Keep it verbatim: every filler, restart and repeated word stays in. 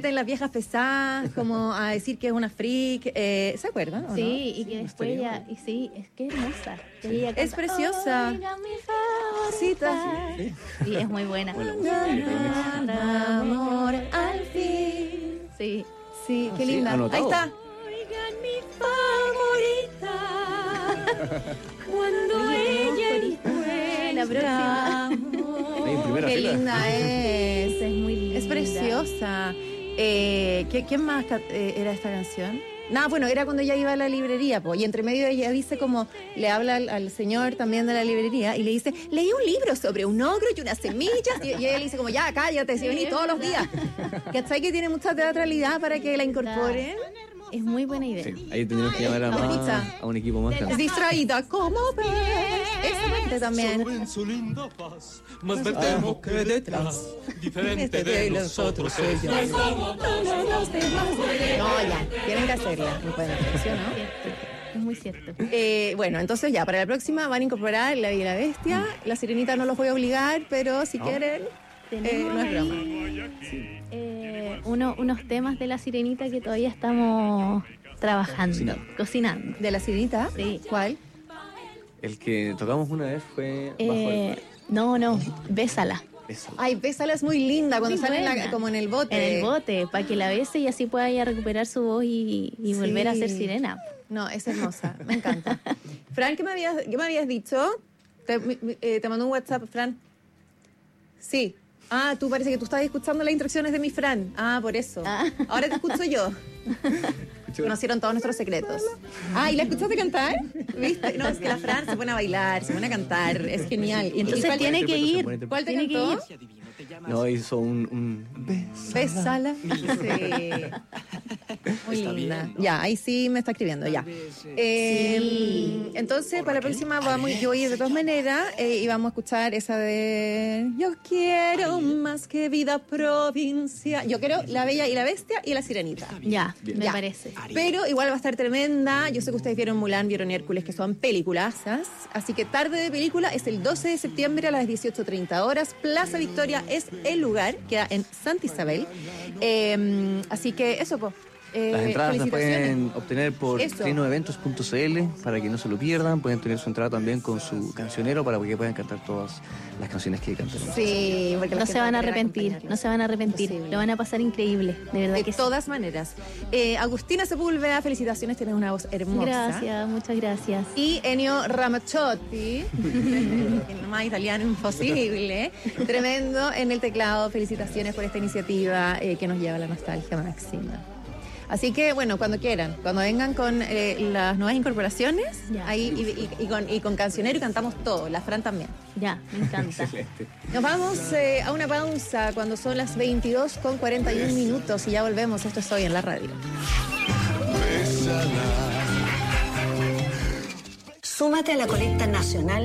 meten las viejas pesadas, como a decir que es una freak. Eh, ¿Se acuerdan? ¿O sí, no? y que después ella, y sí, es que es hermosa. Que ella Es canta, preciosa. "Oiga, mi favorita". Sí. Sí, es muy buena. Bueno, Amor al fin. Sí. Sí, qué sí, linda. anotado. Ahí está. Oigan mi favorita, cuando ella encuentra La próxima. Ahí en primera Qué fila. linda es. Esa es muy linda. Es preciosa. Eh, ¿qué, ¿Quién más ca- eh, era esta canción? Nada, bueno, era cuando ella iba a la librería, po, y entre medio ella dice como, le habla al, al señor también de la librería y le dice, leí un libro sobre un ogro y unas semillas, y, y ella le dice como, ya, cállate, si venís todos los días. ¿Cachai? Que tiene mucha teatralidad para que la incorporen. Es muy buena idea. Sí, ahí tendríamos que llamar a, más, Escucha. a un equipo más Es grande. distraída, ¿cómo ves? Esa parte también. En su linda faz, más vertemos que detrás, diferente de nosotros ella. No, ya, tienen que hacerla. No pueden hacer, ¿sí o no? Es muy cierto. Eh, bueno, entonces ya, para la próxima van a incorporar La Bella y la Bestia. La Sirenita no los voy a obligar, pero si quieren, eh, no es broma. Eh, uno, unos temas de La Sirenita que todavía estamos trabajando, Cocinando. cocinando. ¿De La Sirenita? Sí. ¿Cuál? El que tocamos una vez fue Bajo Eh, el no, no, bésala. Eso. Ay, Bésala es muy linda cuando Muy sale en la- buena. como en el bote. En el bote, para que la bese y así pueda ella recuperar su voz y, y volver a ser Sí. sirena. No, es hermosa, me encanta. Fran, ¿qué me habías, qué me habías dicho? Te, mi- mi- eh, te mandó un WhatsApp, Fran. Sí. Ah, tú parece que tú estabas escuchando las instrucciones de mi Fran. Ah, por eso. Ah. Ahora te escucho yo. Conocieron todos nuestros secretos. Ah, ¿y la escuchaste cantar? ¿Viste? No, es que la Fran se pone a bailar, se pone a cantar. Es genial. Y Entonces ¿cuál- tiene que ir. ¿Cuál te tiene que cantó? ir. No, hizo un, un beso. Bésala. Sí. Muy linda. Ya, ahí sí me está escribiendo, ya. Eh, Entonces, para la próxima vamos, yo voy a ir de todas maneras eh, y vamos a escuchar esa de Yo quiero más que vida provincia. Yo quiero La Bella y la Bestia y La Sirenita. Ya, Bien. me Ya. parece. Pero igual va a estar tremenda. Yo sé que ustedes vieron Mulan, vieron Hércules, que son peliculazas. Así que tarde de película es el doce de septiembre a las dieciocho treinta horas. Plaza Victoria es el lugar, queda en Santa Isabel. Eh, así que eso, pues. Las entradas las pueden obtener por Eso. trino eventos punto c l para que no se lo pierdan. Pueden tener su entrada también con su cancionero para que puedan cantar todas las canciones que canten. Sí, porque No las se que van a quieran arrepentir, acompañarnos. no se van a arrepentir. Imposible. Lo van a pasar increíble, de verdad De que sí. todas maneras. Eh, Agustina Sepúlveda, felicitaciones, tienes una voz hermosa. Gracias, muchas gracias. Y Ennio Ramazzotti, el más italiano imposible, tremendo en el teclado. Felicitaciones por esta iniciativa eh, que nos lleva a la nostalgia máxima. Así que, bueno, cuando quieran, cuando vengan con eh, las nuevas incorporaciones, Ya. ahí y, y- y con, y con cancionero y cantamos todo, la Fran también. Ya, me encanta. Excelente. Nos vamos eh, a una pausa cuando son las veintidós con cuarenta y un minutos y ya volvemos. Esto es Hoy en la Radio. Bésala. Súmate a la colecta nacional